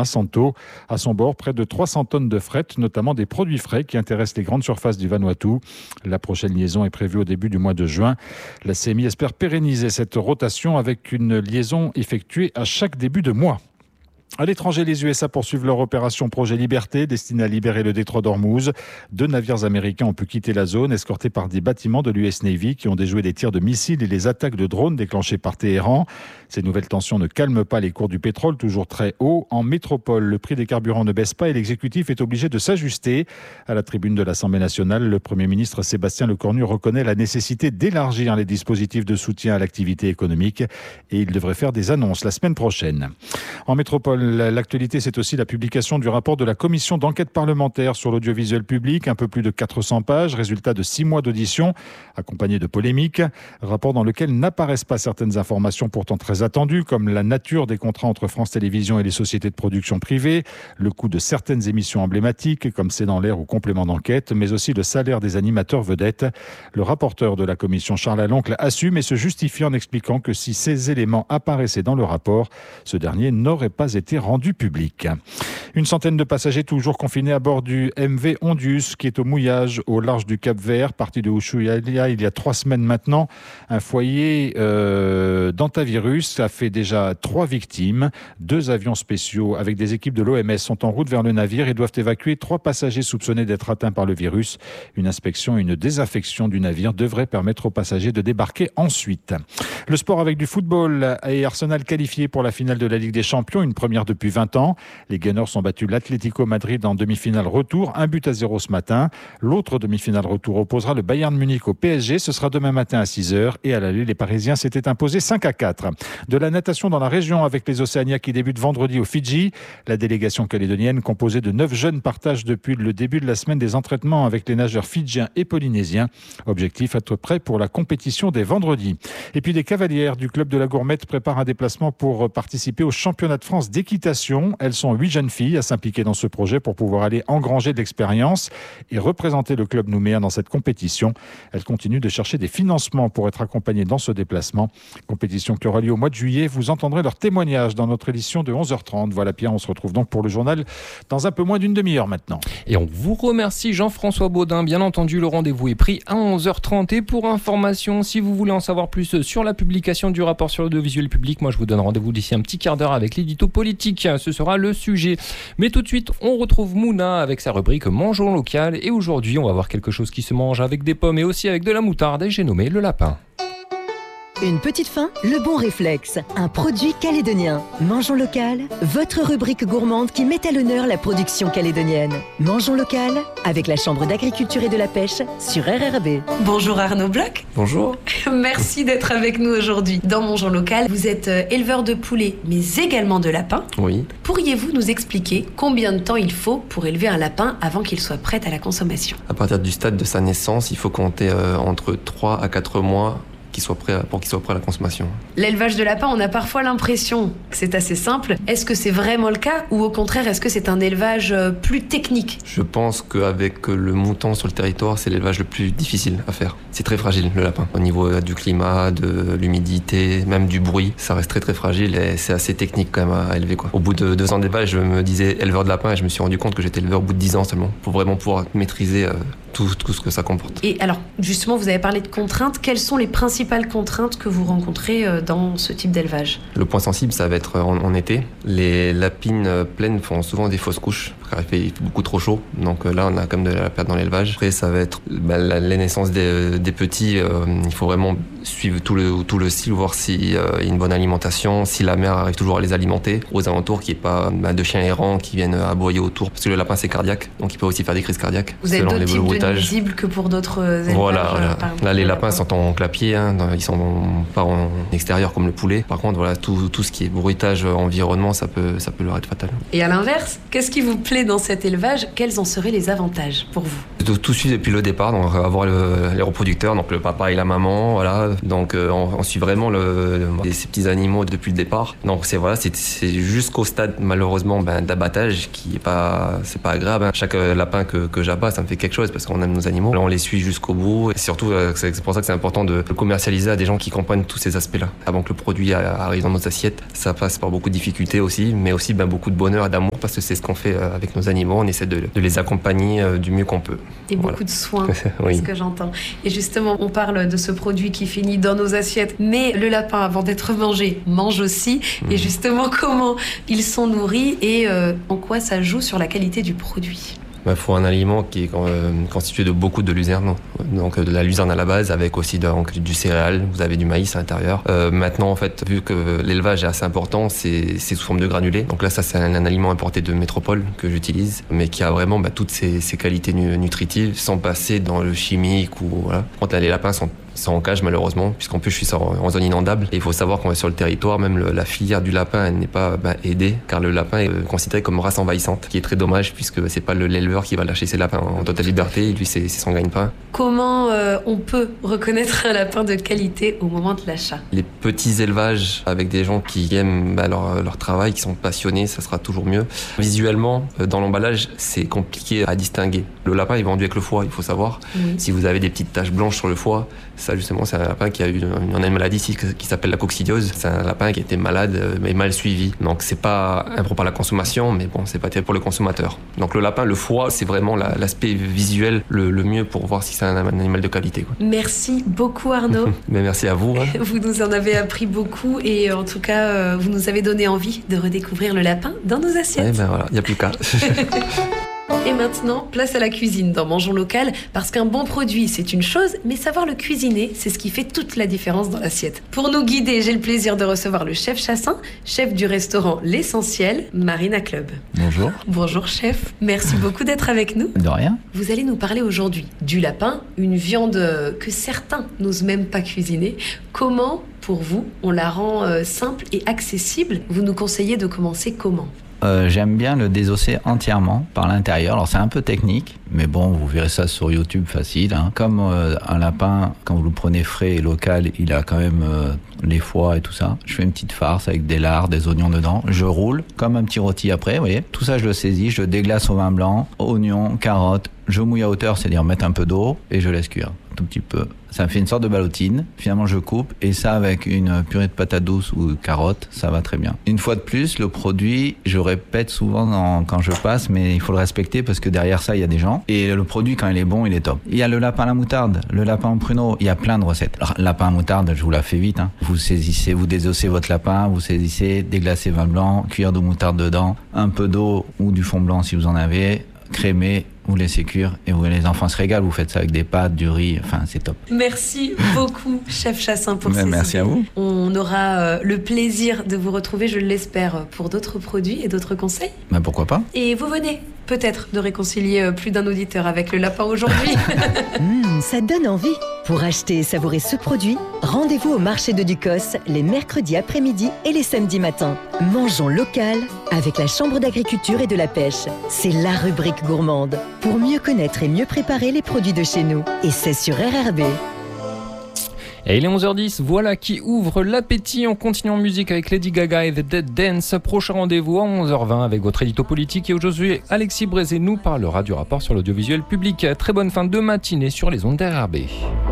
à Santo. À son bord, près de 300 tonnes de fret, notamment des produits frais qui intéressent les grandes surfaces du Vanuatu. La prochaine liaison est prévue au début du mois de juin. La CMI espère pérenniser cette rotation avec une liaison effectuée à chaque début de mois. À l'étranger, les USA poursuivent leur opération Projet Liberté, destinée à libérer le détroit d'Ormuz. 2 navires américains ont pu quitter la zone, escortés par des bâtiments de l'US Navy qui ont déjoué des tirs de missiles et les attaques de drones déclenchées par Téhéran. Ces nouvelles tensions ne calment pas les cours du pétrole, toujours très hauts. En métropole, le prix des carburants ne baisse pas et l'exécutif est obligé de s'ajuster. À la tribune de l'Assemblée nationale, le Premier ministre Sébastien Lecornu reconnaît la nécessité d'élargir les dispositifs de soutien à l'activité économique et il devrait faire des annonces la semaine prochaine. En métropole, l'actualité, c'est aussi la publication du rapport de la commission d'enquête parlementaire sur l'audiovisuel public, un peu plus de 400 pages, résultat de 6 mois d'audition, accompagné de polémiques. Rapport dans lequel n'apparaissent pas certaines informations pourtant très attendues, comme la nature des contrats entre France Télévisions et les sociétés de production privées, le coût de certaines émissions emblématiques, comme C'est dans l'air ou Complément d'enquête, mais aussi le salaire des animateurs vedettes. Le rapporteur de la commission, Charles Aloncle, assume et se justifie en expliquant que si ces éléments apparaissaient dans le rapport, ce dernier n'aurait pas été rendu public. Une centaine de passagers toujours confinés à bord du MV Ondius qui est au mouillage au large du Cap-Vert, parti de Ushuaia il y a 3 semaines maintenant. Un foyer d'antavirus a fait déjà 3 victimes. 2 avions spéciaux avec des équipes de l'OMS sont en route vers le navire et doivent évacuer 3 passagers soupçonnés d'être atteints par le virus. Une inspection et une désinfection du navire devraient permettre aux passagers de débarquer ensuite. Le sport avec du football et Arsenal qualifié pour la finale de la Ligue des Champions, une première depuis 20 ans. Les Gunners ont battu l'Atlético Madrid en demi-finale retour, 1-0 ce matin. L'autre demi-finale retour opposera le Bayern Munich au PSG. Ce sera demain matin à 6h. Et à l'aller, les Parisiens s'étaient imposés 5-4. De la natation dans la région avec les Océanias qui débutent vendredi au Fidji. La délégation calédonienne, composée de 9 jeunes, partage depuis le début de la semaine des entraînements avec les nageurs fidjiens et polynésiens. Objectif, être prêt pour la compétition des vendredis. Et puis les cavalières du club de la Gourmette préparent un déplacement pour participer au championnat de France d'équitation. Elles sont 8 jeunes filles à s'impliquer dans ce projet pour pouvoir aller engranger de l'expérience et représenter le club nouméen dans cette compétition. Elles continuent de chercher des financements pour être accompagnées dans ce déplacement. Compétition qui aura lieu au mois de juillet. Vous entendrez leur témoignage dans notre édition de 11h30. Voilà Pierre, on se retrouve donc pour le journal dans un peu moins d'une demi-heure maintenant. Et on vous remercie Jean-François Baudin. Bien entendu, le rendez-vous est pris à 11h30. Et pour information, si vous voulez en savoir plus sur la publication du rapport sur l'audiovisuel public, moi je vous donne rendez-vous d'ici un petit quart d'heure avec l'édito politique. Ce sera le sujet. Mais tout de suite, on retrouve Mouna avec sa rubrique Mangeons local. Et aujourd'hui, on va voir quelque chose qui se mange avec des pommes et aussi avec de la moutarde. Et j'ai nommé le lapin. Une petite faim, le bon réflexe. Un produit calédonien. Mangeons local, votre rubrique gourmande qui met à l'honneur la production calédonienne. Mangeons local, avec la Chambre d'agriculture et de la pêche sur RRB. Bonjour Arnaud Bloch. Bonjour. Merci d'être avec nous aujourd'hui. Dans Mangeons local, vous êtes éleveur de poulets, mais également de lapins. Oui. Pourriez-vous nous expliquer combien de temps il faut pour élever un lapin avant qu'il soit prêt à la consommation ? À partir du stade de sa naissance, il faut compter entre 3 à 4 mois pour qu'il soit prêt à la consommation. L'élevage de lapins, on a parfois l'impression que c'est assez simple. Est-ce que c'est vraiment le cas ou au contraire, est-ce que c'est un élevage plus technique ? Je pense qu'avec le mouton sur le territoire, c'est l'élevage le plus difficile à faire. C'est très fragile, le lapin. Au niveau du climat, de l'humidité, même du bruit, ça reste très très fragile et c'est assez technique quand même à élever, quoi. Au bout de 2 ans d'élevage, je me disais éleveur de lapins et je me suis rendu compte que j'étais éleveur au bout de 10 ans seulement, pour vraiment pouvoir maîtriser tout ce que ça comporte. Et alors, justement, vous avez parlé de contraintes. Quelles sont les principales contraintes que vous rencontrez dans ce type d'élevage ? Le point sensible, ça va être en été. Les lapines pleines font souvent des fausses couches, car il fait beaucoup trop chaud. Donc là, on a quand même de la perte dans l'élevage. Après, ça va être la naissance des petits. Il faut vraiment suivre tout le cycle, voir s'il y a une bonne alimentation, si la mère arrive toujours à les alimenter aux alentours, qu'il n'y ait pas de chiens errants qui viennent aboyer autour. Parce que le lapin, c'est cardiaque, donc il peut aussi faire des crises cardiaques. Vous avez d'autres types de nuisibles que pour d'autres élevages. Voilà. Là, les lapins sont en clapier, ils sont pas en extérieur comme le poulet. Par contre, voilà, tout ce qui est bruitage, environnement, ça peut leur être fatal. Et à l'inverse, qu'est-ce qui vous plaît dans cet élevage ? Quels en seraient les avantages pour vous ? De tout suivre depuis le départ, donc avoir les reproducteurs, donc le papa et la maman, voilà. Donc on suit vraiment ces petits animaux depuis le départ. Donc c'est jusqu'au stade malheureusement d'abattage qui est pas agréable. Chaque lapin que j'abats, ça me fait quelque chose parce qu'on aime nos animaux. Là, on les suit jusqu'au bout et surtout, c'est pour ça que c'est important de le commercialiser à des gens qui comprennent tous ces aspects-là. Avant que le produit arrive dans nos assiettes, ça passe par beaucoup de difficultés aussi, mais aussi beaucoup de bonheur et d'amour parce que c'est ce qu'on fait avec nos animaux. On essaie de les accompagner du mieux qu'on peut. Et beaucoup de soins, oui. C'est ce que j'entends. Et justement, on parle de ce produit qui finit dans nos assiettes, mais le lapin, avant d'être mangé, mange aussi. Et justement, comment ils sont nourris et en quoi ça joue sur la qualité du produit? Il faut un aliment qui est constitué de beaucoup de luzerne, donc de la luzerne à la base, avec aussi du céréal, vous avez du maïs à l'intérieur. Maintenant, en fait, vu que l'élevage est assez important, c'est sous forme de granulés. Donc là, ça, c'est un aliment importé de métropole que j'utilise, mais qui a vraiment toutes ces qualités nutritives, sans passer dans le chimique ou voilà. Quand les lapins sont en cage malheureusement, puisqu'en plus je suis en zone inondable. Et il faut savoir qu'on est sur le territoire, même la filière du lapin elle n'est pas aidée, car le lapin est considéré comme race envahissante, qui est très dommage puisque c'est pas l'éleveur qui va lâcher ses lapins en totale liberté, et lui c'est son gagne-pain. Comment on peut reconnaître un lapin de qualité au moment de l'achat? Les petits élevages avec des gens qui aiment leur travail, qui sont passionnés, ça sera toujours mieux. Visuellement, dans l'emballage, c'est compliqué à distinguer. Le lapin est vendu avec le foie, il faut savoir. Oui. Si vous avez des petites taches blanches sur le foie, ça justement c'est un lapin qui a eu une maladie ici qui s'appelle la coccidiose. C'est un lapin qui a été malade mais mal suivi. Donc c'est pas impropre à la consommation, mais bon, c'est pas terrible pour le consommateur. Donc le lapin, le foie, c'est vraiment l'aspect visuel le mieux pour voir si c'est un animal de qualité, quoi. Merci beaucoup Arnaud. Mais merci à vous. Vous nous en avez appris beaucoup et en tout cas vous nous avez donné envie de redécouvrir le lapin dans nos assiettes. Et ben voilà, il n'y a plus qu'à. Et maintenant, place à la cuisine dans Mangeons Local, parce qu'un bon produit, c'est une chose, mais savoir le cuisiner, c'est ce qui fait toute la différence dans l'assiette. Pour nous guider, j'ai le plaisir de recevoir le chef Chassin, chef du restaurant L'Essentiel, Marina Club. Bonjour. Bonjour chef, merci beaucoup d'être avec nous. De rien. Vous allez nous parler aujourd'hui du lapin, une viande que certains n'osent même pas cuisiner. Comment, pour vous, on la rend simple et accessible? Vous nous conseillez de commencer comment? J'aime bien le désosser entièrement par l'intérieur. Alors c'est un peu technique, mais bon, vous verrez ça sur YouTube facile. Comme un lapin, quand vous le prenez frais et local, il a quand même les foies et tout ça. Je fais une petite farce avec des lards, des oignons dedans. Je roule comme un petit rôti après, vous voyez. Tout ça, je le saisis, je le déglace au vin blanc, oignons, carottes. Je mouille à hauteur, c'est-à-dire mettre un peu d'eau et je laisse cuire un tout petit peu. Ça me fait une sorte de ballotine. Finalement, je coupe et ça, avec une purée de patates douces ou de carottes, ça va très bien. Une fois de plus, le produit, je répète souvent quand je passe, mais il faut le respecter parce que derrière ça, il y a des gens. Et le produit, quand il est bon, il est top. Il y a le lapin à la moutarde, le lapin au pruneau. Il y a plein de recettes. Alors, lapin à moutarde, je vous la fais vite. Vous saisissez, vous désossez votre lapin, vous saisissez, déglacez vin blanc, cuillère de moutarde dedans, un peu d'eau ou du fond blanc si vous en avez, crémez, vous laissez cuire et les enfants se régalent. Vous faites ça avec des pâtes, du riz, enfin c'est top. Merci beaucoup chef Chassin pour ces merci idées. À vous. On aura le plaisir de vous retrouver, je l'espère, pour d'autres produits et d'autres conseils. Pourquoi pas. Et vous venez peut-être de réconcilier plus d'un auditeur avec le lapin aujourd'hui. Ça donne envie. Pour acheter et savourer ce produit, rendez-vous au marché de Ducos les mercredis après-midi et les samedis matins. Mangeons local avec la Chambre d'agriculture et de la pêche. C'est la rubrique gourmande pour mieux connaître et mieux préparer les produits de chez nous. Et c'est sur RRB. Et il est 11h10, voilà qui ouvre l'appétit. On continue en musique avec Lady Gaga et The Dead Dance. Prochain rendez-vous à 11h20 avec votre édito politique. Et aujourd'hui, Alexis Brézé nous parlera du rapport sur l'audiovisuel public. Très bonne fin de matinée sur les ondes d'RRB.